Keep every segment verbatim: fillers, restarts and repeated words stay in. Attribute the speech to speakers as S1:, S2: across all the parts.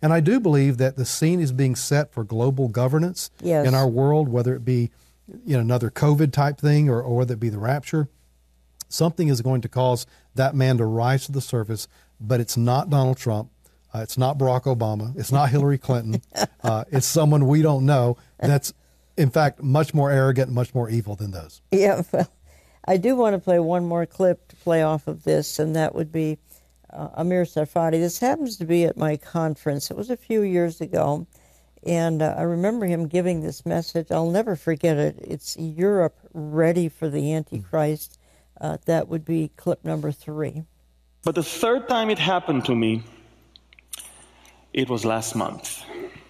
S1: And I do believe that the scene is being set for global governance
S2: yes.
S1: in our world, whether it be you know, another COVID type thing or, or whether it be the rapture. Something is going to cause that man to rise to the surface, but it's not Donald Trump. Uh, it's not Barack Obama. It's not Hillary Clinton. Uh, it's someone we don't know that's, in fact, much more arrogant and much more evil than those.
S2: Yeah, well, I do want to play one more clip to play off of this, and that would be uh, Amir Tsarfati. This happens to be at my conference. It was a few years ago, and uh, I remember him giving this message. I'll never forget it. It's Europe ready for the Antichrist. Uh, that would be clip number three.
S3: But the third time it happened to me, it was last month.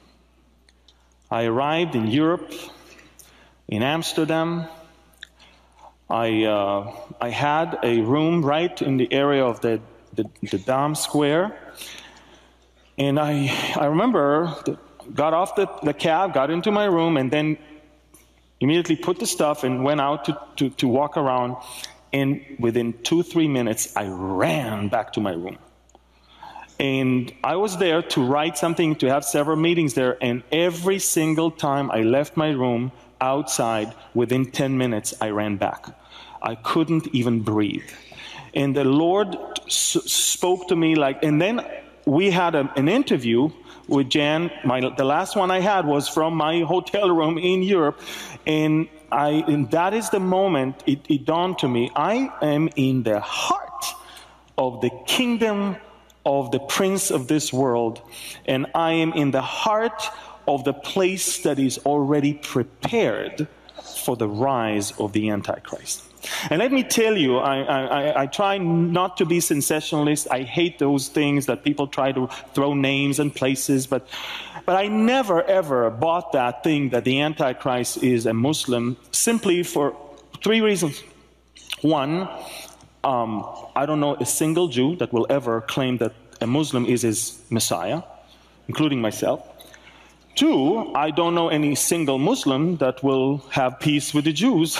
S3: I arrived in Europe, in Amsterdam. I uh, I had a room right in the area of the the, the Dam Square, and I I remember the, got off the, the cab, got into my room, and then immediately put the stuff and went out to, to, to walk around. And within two three minutes, I ran back to my room. And I was there to write something, to have several meetings there, and every single time I left my room outside, within ten minutes, I ran back. I couldn't even breathe. And the Lord s- spoke to me like, and then we had a, an interview with Jan. My, the last one I had was from my hotel room in Europe, and, I, and that is the moment it, it dawned to me, I am in the heart of the kingdom of the prince of this world, and I am in the heart of the place that is already prepared for the rise of the Antichrist. And let me tell you, I, I, I try not to be sensationalist. I hate those things that people try to throw names and places, but but I never ever bought that thing that the Antichrist is a Muslim, simply for three reasons. One, um, I don't know a single Jew that will ever claim that a Muslim is his Messiah, including myself. Two, I don't know any single Muslim that will have peace with the Jews.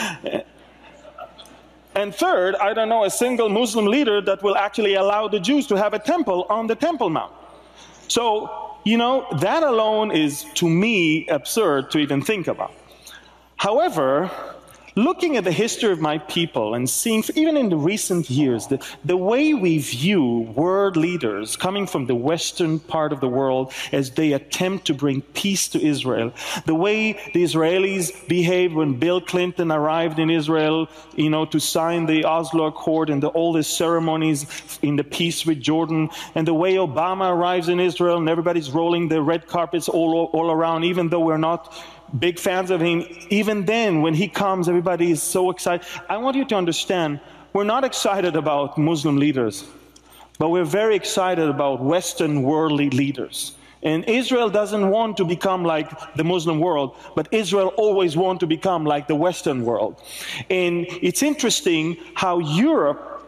S3: And third, I don't know a single Muslim leader that will actually allow the Jews to have a temple on the Temple Mount. So, you know, that alone is, to me, absurd to even think about. However, looking at the history of my people and seeing, even in the recent years, the, the way we view world leaders coming from the western part of the world as they attempt to bring peace to Israel, the way the Israelis behaved when Bill Clinton arrived in Israel, you know, to sign the Oslo Accord and the, all the ceremonies in the peace with Jordan, and the way Obama arrives in Israel and everybody's rolling the red carpets all, all around, even though we're not big fans of him. Even then, when he comes, everybody is so excited. I want you to understand, we're not excited about Muslim leaders, but we're very excited about Western worldly leaders. And Israel doesn't want to become like the Muslim world, but Israel always wants to become like the Western world. And it's interesting how Europe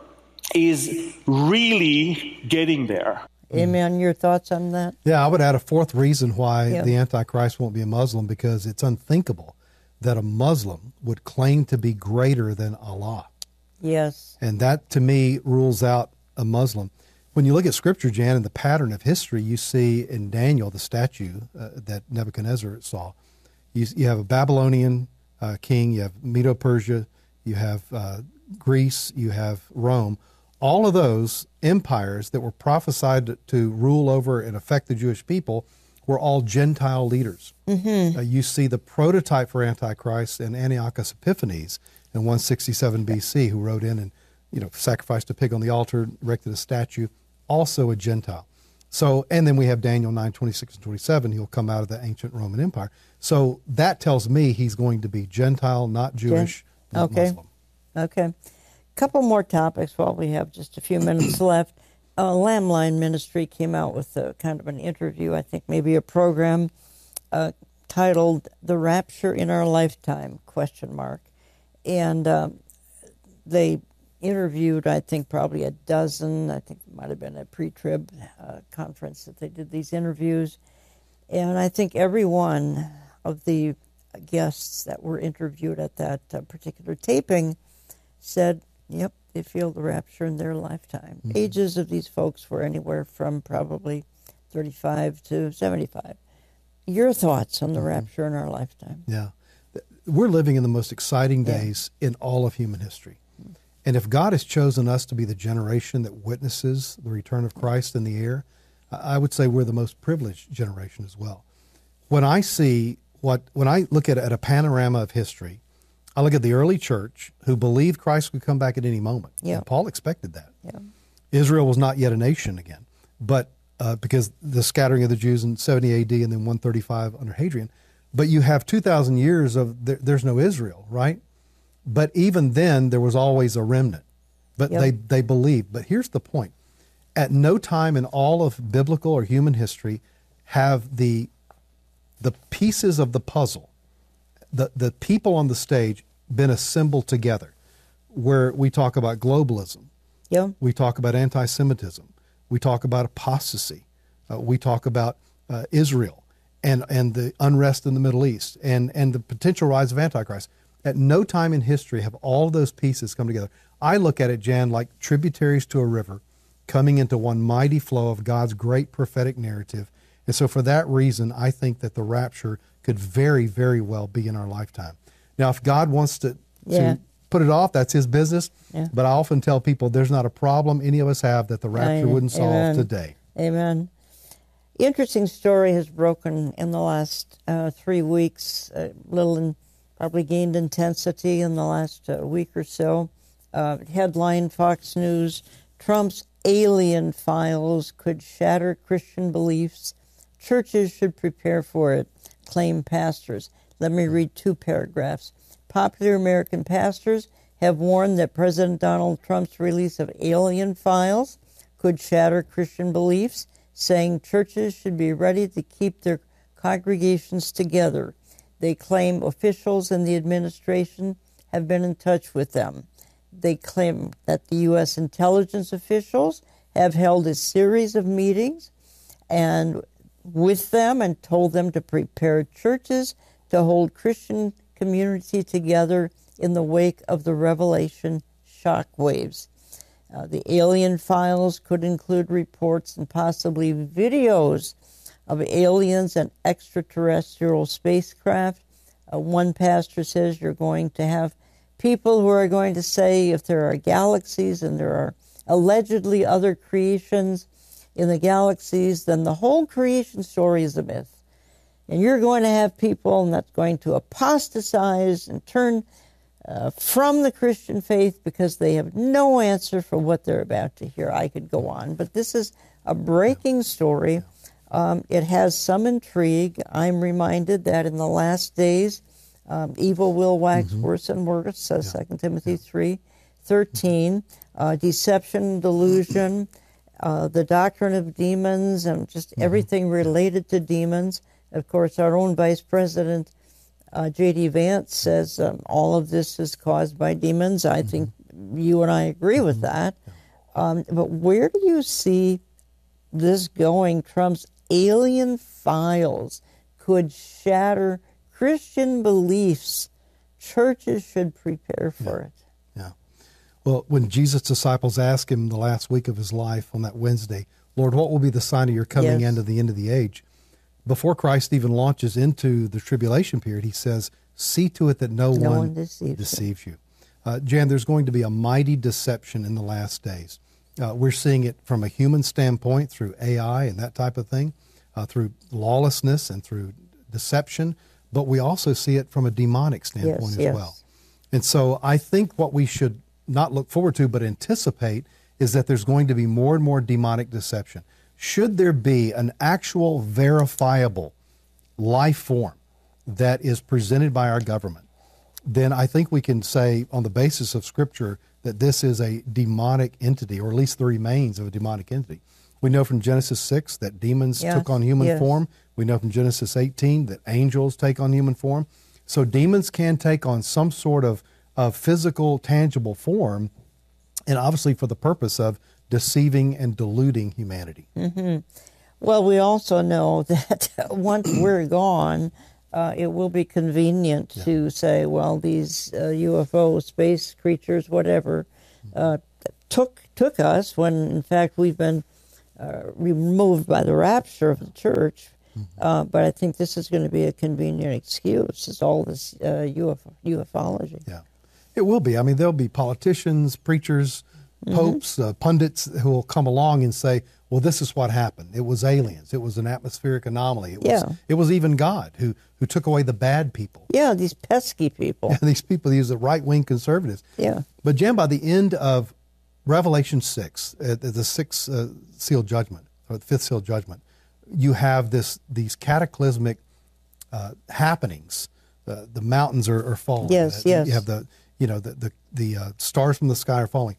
S3: is really getting there.
S2: Amen. Your thoughts on that?
S1: Yeah, I would add a fourth reason why
S2: Yep.
S1: the Antichrist won't be a Muslim, because it's unthinkable that a Muslim would claim to be greater than Allah.
S2: Yes.
S1: And that, to me, rules out a Muslim. When you look at Scripture, Jan, and the pattern of history, you see in Daniel, the statue uh, that Nebuchadnezzar saw, you, you have a Babylonian uh, king, you have Medo-Persia, you have uh, Greece, you have Rome. All of those empires that were prophesied to, to rule over and affect the Jewish people were all Gentile leaders. Mm-hmm. Uh, you see the prototype for Antichrist in Antiochus Epiphanes in one sixty-seven B C, who rode in and, you know, sacrificed a pig on the altar, erected a statue, also a Gentile. So, and then we have Daniel nine, twenty-six and twenty-seven. He'll come out of the ancient Roman Empire. So that tells me he's going to be Gentile, not Jewish,
S2: Gen-
S1: not
S2: okay.
S1: Muslim.
S2: Okay. Couple more topics while we have just a few minutes left. Uh, Lamb Ministry came out with a kind of an interview, I think maybe a program uh, titled "The Rapture in Our Lifetime?" question mark, and um, they interviewed, I think, probably a dozen. I think it might have been a pre-trib uh, conference that they did these interviews, and I think every one of the guests that were interviewed at that uh, particular taping said, yep, they feel the rapture in their lifetime. Mm-hmm. Ages of these folks were anywhere from probably thirty-five to seventy-five. Your thoughts on the
S1: Mm-hmm.
S2: rapture in our lifetime?
S1: Yeah. We're living in the most exciting
S2: Yeah.
S1: days in all of human history. And if God has chosen us to be the generation that witnesses the return of Christ in the air, I would say we're the most privileged generation as well. When I see what, when I look at, at a panorama of history, I look at the early church who believed Christ would come back at any moment.
S2: Yeah.
S1: And Paul expected that.
S2: Yeah.
S1: Israel was not yet a nation again, but uh, because the scattering of the Jews in seventy A D and then one thirty-five under Hadrian. But you have two thousand years of there, there's no Israel, right? But even then, there was always a remnant. But
S2: Yep.
S1: they, they believed. But here's the point. At no time in all of biblical or human history have the the pieces of the puzzle, the, the people on the stage, been assembled together, where we talk about globalism,
S2: Yeah.
S1: we talk about anti-Semitism, we talk about apostasy, uh, we talk about uh, Israel and, and the unrest in the Middle East and, and the potential rise of Antichrist. At no time in history have all of those pieces come together. I look at it, Jan, like tributaries to a river coming into one mighty flow of God's great prophetic narrative. And so for that reason, I think that the rapture could very, very well be in our lifetime. Now, if God wants to,
S2: Yeah.
S1: to put it off, that's his business.
S2: Yeah.
S1: But I often tell people there's not a problem any of us have that the rapture
S2: I-
S1: wouldn't solve
S2: amen.
S1: today.
S2: Amen. Interesting story has broken in the last uh, three weeks, a little in, probably gained intensity in the last uh, week or so. Uh, headline, Fox News, Trump's alien files could shatter Christian beliefs. Churches should prepare for it, claim pastors. Let me read two paragraphs. Popular American pastors have warned that President Donald Trump's release of alien files could shatter Christian beliefs, saying churches should be ready to keep their congregations together. They claim officials in the administration have been in touch with them. They claim that the U S intelligence officials have held a series of meetings and with them and told them to prepare churches to hold Christian community together in the wake of the Revelation shockwaves. Uh, the alien files could include reports and possibly videos of aliens and extraterrestrial spacecraft. Uh, one pastor says you're going to have people who are going to say if there are galaxies and there are allegedly other creations in the galaxies, then the whole creation story is a myth. And you're going to have people that's going to apostatize and turn uh, from the Christian faith because they have no answer for what they're about to hear. I could go on, but this is a breaking story. Um, it has some intrigue. I'm reminded that in the last days, um, evil will wax
S1: Mm-hmm.
S2: worse and worse, says Second Timothy three thirteen. Uh, deception, delusion, uh, the doctrine of demons, and just
S1: Mm-hmm.
S2: everything related to demons. Of course, our own Vice President, uh, J D Vance, says um, all of this is caused by demons. I
S1: Mm-hmm.
S2: think you and I agree with that. Um, but where do you see this going? Trump's alien files could shatter Christian beliefs. Churches should prepare for it.
S1: Yeah. Well, when Jesus' disciples asked him the last week of his life on that Wednesday, Lord, what will be the sign of your coming
S2: Yes.
S1: end of the end of the age? Before Christ even launches into the tribulation period, he says, see to it that no,
S2: No
S1: one,
S2: one deceives you."
S1: deceives you. Uh, Jan, there's going to be a mighty deception in the last days. Uh, we're seeing it from a human standpoint through A I and that type of thing, uh, through lawlessness and through deception, but we also see it from a demonic standpoint
S2: Yes,
S1: as
S2: yes.
S1: well. And so I think what we should not look forward to but anticipate is that there's going to be more and more demonic deception. Should there be an actual verifiable life form that is presented by our government, then I think we can say on the basis of Scripture that this is a demonic entity, or at least the remains of a demonic entity. We know from Genesis six that demons
S2: Yes,
S1: took on human
S2: yes.
S1: form. We know from Genesis eighteen that angels take on human form. So demons can take on some sort of, of physical, tangible form, and obviously for the purpose of deceiving and deluding humanity.
S2: Mm-hmm. Well, we also know that once we're gone, uh, it will be convenient
S1: Yeah.
S2: to say, well, these uh, U F O, space creatures, whatever, uh, took took us when, in fact, we've been uh, removed by the rapture of the church. Mm-hmm. Uh, but I think this is going to be a convenient excuse. It's all this uh, U F O, ufology.
S1: Yeah, it will be. I mean, there'll be politicians, preachers, popes, mm-hmm. uh, pundits who will come along and say, well, this is what happened. It was aliens. It was an atmospheric anomaly. It was,
S2: yeah.
S1: it was even God who, who took away the bad people.
S2: Yeah, these pesky people.
S1: Yeah, these people, these are right-wing conservatives.
S2: Yeah.
S1: But, Jan, by the end of Revelation six, uh, the sixth uh, seal judgment, or the fifth seal judgment, you have this these cataclysmic uh, happenings. Uh, the mountains are, are falling.
S2: Yes,
S1: uh,
S2: yes.
S1: You have the, you know, the, the, the uh, stars from the sky are falling.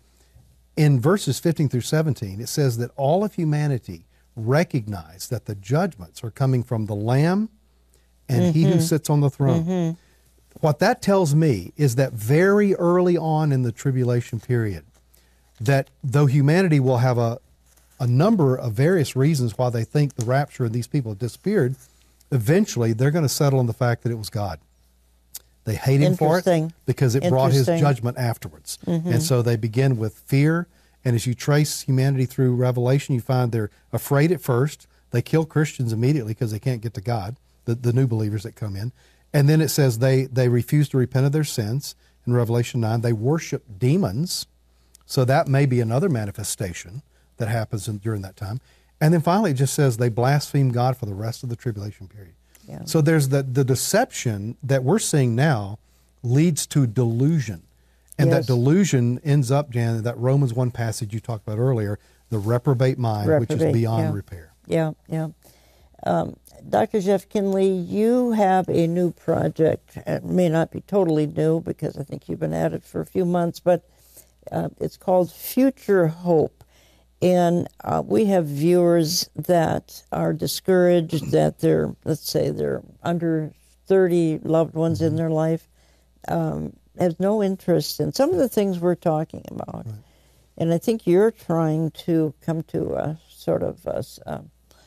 S1: In verses fifteen through seventeen, it says that all of humanity recognize that the judgments are coming from the Lamb and mm-hmm. He who sits on the throne. Mm-hmm. What that tells me is that very early on in the tribulation period, that though humanity will have a, a number of various reasons why they think the rapture of these people have disappeared, eventually they're going to settle on the fact that it was God. They hate him for it because it brought his judgment afterwards. Mm-hmm. And so they begin with fear. And as you trace humanity through Revelation, you find they're afraid at first. They kill Christians immediately because they can't get to God, the, the new believers that come in. And then it says they, they refuse to repent of their sins. In Revelation nine, they worship demons. So that may be another manifestation that happens in, during that time. And then finally, it just says they blaspheme God for the rest of the tribulation period. Yeah. So there's the, the deception that we're seeing now leads to delusion. And yes. that delusion ends up, Jan, that Romans one passage you talked about earlier, the reprobate mind, reprobate, which is beyond
S2: yeah.
S1: repair.
S2: Yeah, yeah. Um, Doctor Jeff Kinley, you have a new project. It may not be totally new because I think you've been at it for a few months, but uh, it's called Future Hope. And uh, we have viewers that are discouraged that they're, let's say, they're under thirty loved ones mm-hmm. in their life, um, have no interest in some of the things we're talking about. Right. And I think you're trying to come to a sort of a, uh,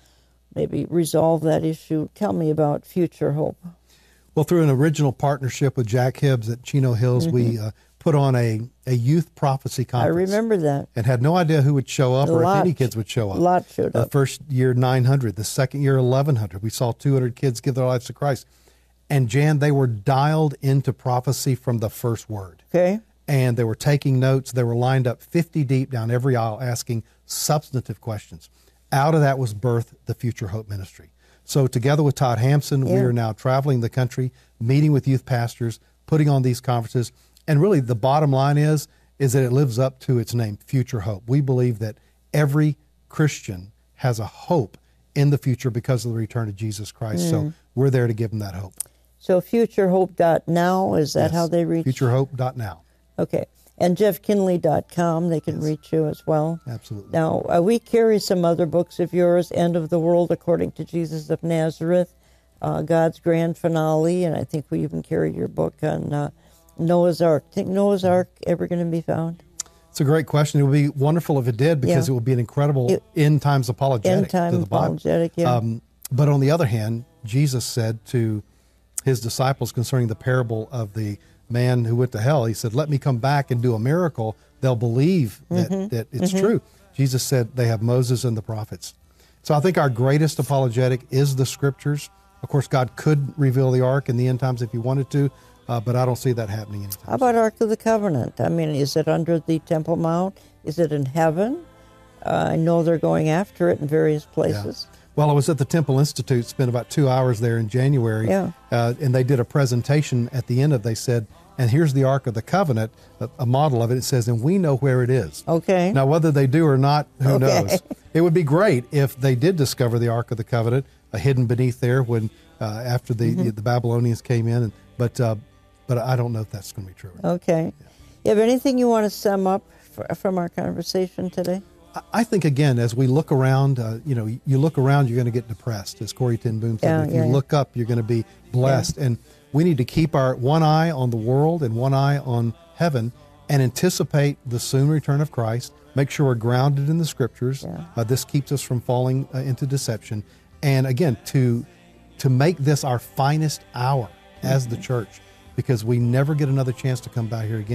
S2: maybe resolve that issue. Tell me about Future Hope.
S1: Well, through an original partnership with Jack Hibbs at Chino Hills, mm-hmm. we uh, put on a, a youth prophecy conference.
S2: I remember that.
S1: And had no idea who would show up a or lot, if any kids would show up.
S2: A lot showed
S1: up.
S2: The
S1: first year, nine hundred. The second year, eleven hundred. We saw two hundred kids give their lives to Christ. And, Jan, they were dialed into prophecy from the first word.
S2: Okay.
S1: And they were taking notes. They were lined up fifty deep down every aisle asking substantive questions. Out of that was birthed the Future Hope Ministry. So together with Todd Hampson, yeah. we are now traveling the country, meeting with youth pastors, putting on these conferences. And really the bottom line is, is that it lives up to its name, Future Hope. We believe that every Christian has a hope in the future because of the return of Jesus Christ. Mm. So we're there to give them that hope.
S2: So future hope dot now, is that
S1: yes.
S2: how they reach?
S1: future hope dot now.
S2: Okay. And jeff kinley dot com, they can yes. reach you as well.
S1: Absolutely.
S2: Now, uh, we carry some other books of yours, End of the World According to Jesus of Nazareth, uh, God's Grand Finale, and I think we even carry your book on uh, Noah's Ark. Think Noah's Ark ever going to be found?
S1: It's a great question. It would be wonderful if it did, because yeah. it would be an incredible it, end times apologetic
S2: end time
S1: to the Bible.
S2: Apologetic, yeah. Um,
S1: but on the other hand, Jesus said to his disciples concerning the parable of the man who went to hell, he said, let me come back and do a miracle. They'll believe that, mm-hmm. that it's mm-hmm. true. Jesus said they have Moses and the prophets. So I think our greatest apologetic is the scriptures. Of course, God could reveal the ark in the end times if he wanted to, uh, but I don't see that happening anytime
S2: How about Ark of the Covenant? I mean, is it under the Temple Mount? Is it in heaven? Uh, I know they're going after it in various places.
S1: Yeah. Well, I was at the Temple Institute, spent about two hours there in January,
S2: yeah.
S1: uh, and they did a presentation at the end of, they said, and here's the Ark of the Covenant, a, a model of it. It says, and we know where it is.
S2: Okay.
S1: Now, whether they do or not, who
S2: okay.
S1: knows? It would be great if they did discover the Ark of the Covenant, uh, hidden beneath there when uh, after the, mm-hmm. the the Babylonians came in. And, but uh, but I don't know if that's going to be true.
S2: Okay. Yeah. You have anything you want to sum up for, from our conversation today?
S1: I think, again, as we look around, uh, you know, you look around, you're going to get depressed, as Corrie ten Boom said.
S2: Yeah,
S1: if
S2: yeah,
S1: you
S2: yeah.
S1: look up, you're going to be blessed. Yeah. And we need to keep our one eye on the world and one eye on heaven and anticipate the soon return of Christ. Make sure we're grounded in the Scriptures.
S2: Yeah.
S1: Uh, this keeps us from falling uh, into deception. And, again, to to make this our finest hour as mm-hmm. the church, because we never get another chance to come back here again.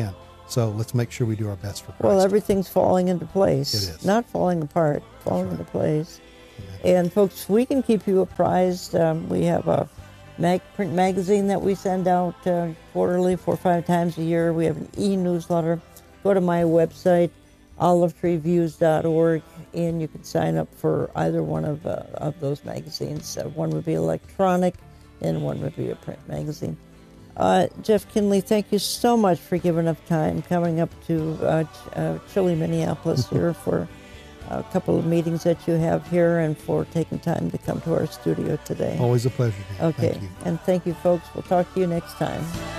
S1: So let's make sure we do our best for Christ.
S2: Well, everything's falling into place.
S1: It is.
S2: Not falling apart, falling
S1: right.
S2: into place.
S1: Amen.
S2: And folks, we can keep you apprised. Um, we have a mag- print magazine that we send out uh, quarterly, four or five times a year. We have an e-newsletter. Go to my website, olive tree views dot org, and you can sign up for either one of uh, of those magazines. Uh, one would be electronic, and one would be a print magazine. Uh, Jeff Kinley, thank you so much for giving up time coming up to uh, Ch- uh, Chile, Minneapolis here for a couple of meetings that you have here, and for taking time to come to our studio today.
S1: Always a pleasure, Dan.
S2: Okay,
S1: Thank you.
S2: and thank you, folks. We'll talk to you next time.